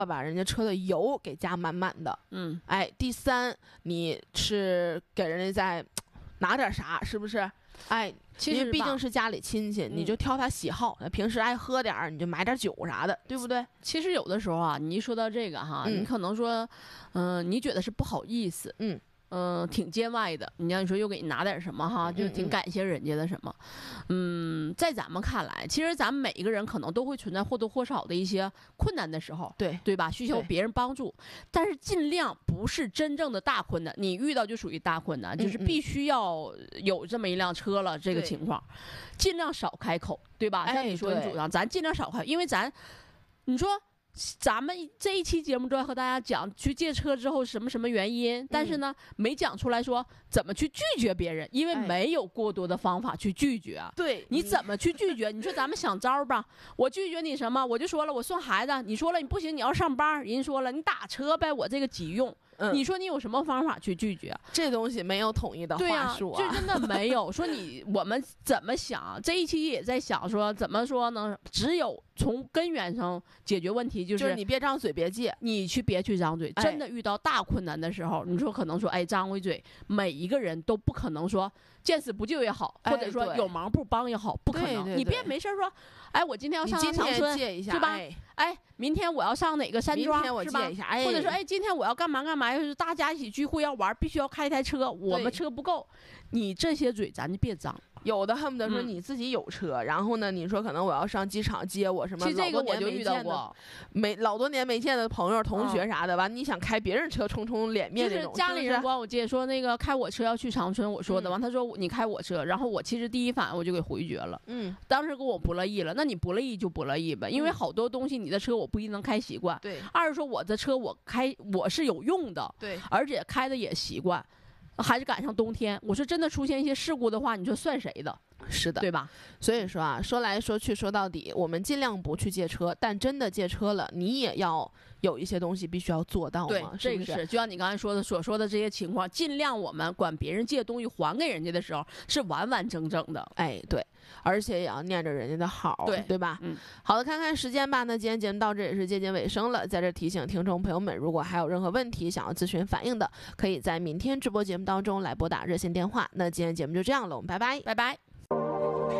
把人家车的油给加满满的。哎，第三，你是给人家再拿点啥，是不是？哎， 其实因为毕竟是家里亲戚，你就挑他喜好，平时爱喝点儿，你就买点酒啥的，对不对？ 其实有的时候啊，你一说到这个哈，你可能说，你觉得是不好意思，挺见外的。你让你说又给你拿点什么哈，就挺感谢人家的什么。在咱们看来，其实咱们每一个人可能都会存在或多或少的一些困难的时候，对吧？需求别人帮助，但是尽量不是真正的大困难，你遇到就属于大困难，就是必须要有这么一辆车了，这个情况，尽量少开口，对吧？像你说你主张，咱尽量少开，因为你说。咱们这一期节目都要和大家讲去借车之后什么什么原因，但是呢，没讲出来说怎么去拒绝别人，因为没有过多的方法去拒绝。 对， 你怎么去拒绝？你说咱们想招吧，我拒绝你什么？我就说了，我送孩子，你说了你不行，你要上班，人家说了你打车呗，我这个急用。你说你有什么方法去拒绝？ 这东西没有统一的话术这真的没有。说我们怎么想？这一期也在想说怎么说呢？只有从根源上解决问题，就是你别张嘴，别借， 你别去张嘴。真的遇到大困难的时候，你说可能说张回嘴，每一个人都不可能说见死不救也好，或者说有忙不帮也好，不可能。你别没事说，我今天要上长春， 借一下， 是吧？明天我要上哪个山庄， 是吧？ 或者说今天我要干嘛干嘛，要是大家一起聚会要玩，必须要开一台车，我们车不够，你这些嘴咱就别张。 有的恨不得说你自己有车，然后呢，你说可能我要上机场接我什么， 其实这个我就遇到过， 老多年没见的朋友、同学啥的，完你想开别人车冲冲脸面那种， 就是家里人管我借说那个开我车要去长春，我说的完，他说你开我车，然后我其实第一反应我就给回绝了，当时跟我不乐意了，那你不乐意就不乐意呗，因为好多东西你的车我不一定能开习惯， 对， 二是说我的车我是有用的， 对， 而且开的也习惯。还是赶上冬天，我说真的出现一些事故的话，你说算谁的？ 是的， 对吧？ 所以说啊，说来说去说到底，我们尽量不去借车，但真的借车了，你也要有一些东西必须要做到嘛。 对，这个是就像你刚才所说的这些情况，尽量我们管别人借东西还给人家的时候是完完整整的。 对，而且也要念着人家的好，对吧？好的，看看时间吧。那今天节目到这也是接近尾声了，在这提醒听众朋友们，如果还有任何问题想要咨询反映的，可以在明天直播节目当中来拨打热线电话。那今天节目就这样了，我们拜拜， 拜拜。